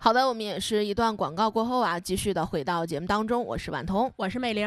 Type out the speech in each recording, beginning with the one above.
好的，我们也是一段广告过后啊，继续的回到节目当中，我是婉彤， 我是美玲。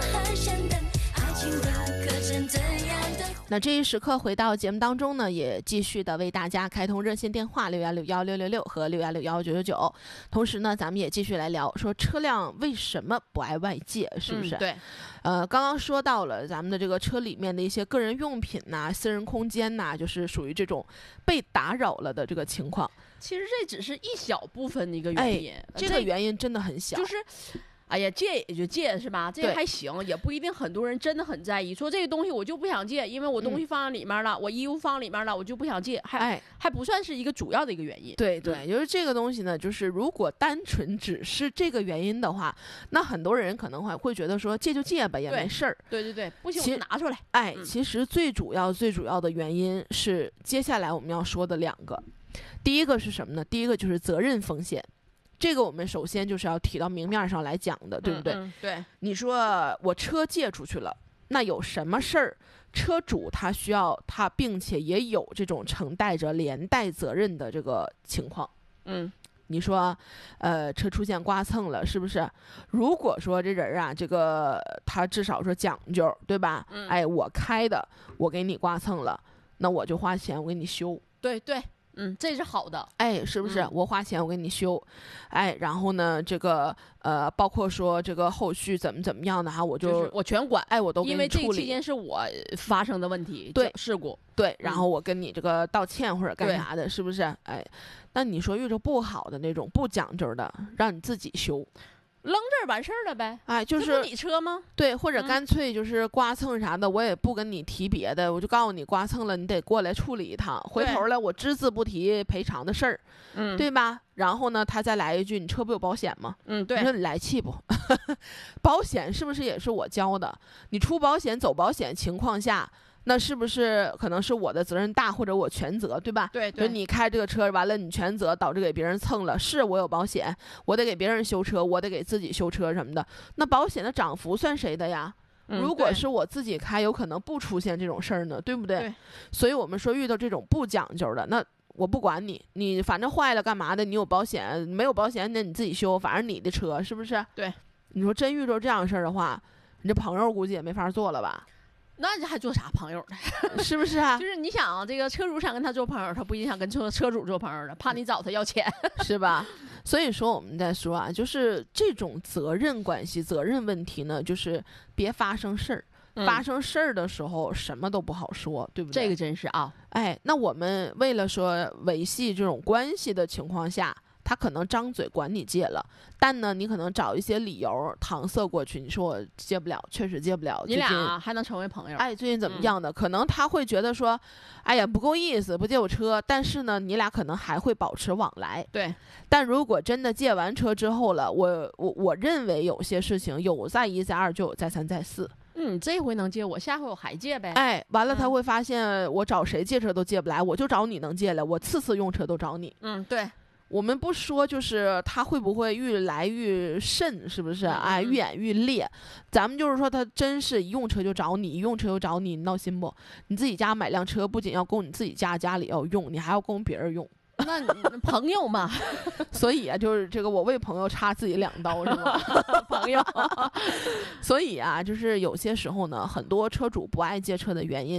那这一时刻回到节目当中呢，也继续的为大家开通热线电话6161666和6161999，同时呢，咱们也继续来聊说车辆为什么不爱外界，是不是？ 对。 刚刚说到了咱们的这个车里面的一些个人用品呐、私人空间呐，就是属于这种被打扰了的这个情况。 其实这只是一小部分的一个原因， 这个原因真的很小， 就是。哎呀，借也就借是吧？这个还行，也不一定很多人真的很在意。说这个东西我就不想借，因为我东西放在里面了，我衣服放里面了，我就不想借，还不算是一个主要的一个原因。 对对，就是这个东西呢，就是如果单纯只是这个原因的话，那很多人可能会觉得说借就借吧，也没事儿。 对对对，不行我就拿出来。 其实最主要的原因是接下来我们要说的两个。第一个是什么呢？第一个就是责任风险。这个我们首先就是要提到明面上来讲的，对不对？ 对。 你说我车借出去了，那有什么事儿，车主他需要他，并且也有这种承担着连带责任的这个情况。你说，车出现刮蹭了，是不是？如果说这人啊，这个他至少说讲究，对吧？我开的，我给你刮蹭了，那我就花钱，我给你修。 对对。这是好的， 是不是？我花钱我给你修，然后呢，这个包括说这个后续怎么样的哈，我全管， 我都给你处理， 因为这期间是我发生的问题， 对事故， 对，然后我跟你这个道歉或者干啥的，是不是？那你说遇着不好的那种不讲究的，让你自己修。 扔这儿完事儿了呗， 就是这不你车吗？ 对，或者干脆就是刮蹭啥的，我也不跟你提别的，我就告诉你刮蹭了，你得过来处理一趟。回头来我只字不提赔偿的事儿，对吧？然后呢，他再来一句，你车不有保险吗？ 对。 你说你来气不？保险是不是也是我交的？你出保险走保险情况下，那是不是可能是我的责任大，或者我全责，对吧？ 对对。 就你开这个车完了，你全责，导致给别人蹭了，是我有保险，我得给别人修车，我得给自己修车什么的。那保险的涨幅算谁的呀？如果是我自己开，有可能不出现这种事儿呢，对不对？ 对。 所以我们说遇到这种不讲究的，那我不管你，你反正坏了干嘛的？你有保险，没有保险那你自己修，反正你的车，是不是？ 对。 你说真遇到这样的事儿的话，你这朋友估计也没法做了吧？ 那这还做啥朋友呢？ 是不是啊？ 就是你想啊，这个车主想跟他做朋友，他不一定想跟车主做朋友了，怕你找他要钱， 是吧？所以说我们在说啊，就是这种责任关系、责任问题呢，就是别发生事儿。发生事儿的时候，什么都不好说，对不对？ 这个真是啊。 那我们为了说维系这种关系的情况下，他可能张嘴管你借了，但呢，你可能找一些理由搪塞过去。你说我借不了，确实借不了。 你俩还能成为朋友？ 最近怎么样的？可能他会觉得说，不够意思，不借我车。但是呢，你俩可能还会保持往来。 对。 但如果真的借完车之后了，我认为有些事情有再一再二，就有再三再四。 这回能借我，下回我还借呗。 完了他会发现我找谁借车都借不来，我就找你能借来，我次次用车都找你。 对。 我们不说，就是他会不会越来越甚，是不是？愈演愈烈。咱们就是说，他真是一用车就找你，一用车就找你，你闹心不？你自己家买辆车，不仅要供你自己家里要用，你还要供别人用。 那朋友嘛， 所以啊，就是这个我为朋友插自己两刀，是吗？ 朋友。 所以啊，就是有些时候呢，很多车主不爱借车的原因。